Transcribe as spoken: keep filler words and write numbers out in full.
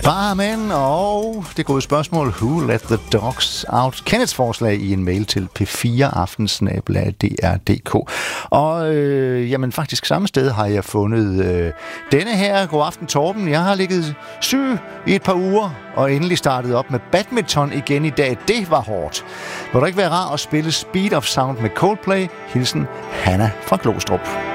Amen, og det gode spørgsmål, who let the dogs out? Kenneths forslag i en mail til p fire aften snabel-a d r punktum d k. Og øh, jamen faktisk samme sted har jeg fundet øh, denne her. God aften, Torben. Jeg har ligget syg i et par uger, og endelig startet op med badminton igen i dag. Det var hårdt. Må det ikke være rart at spille Speed of Sound med Coldplay? Hilsen Hanna fra Glostrup.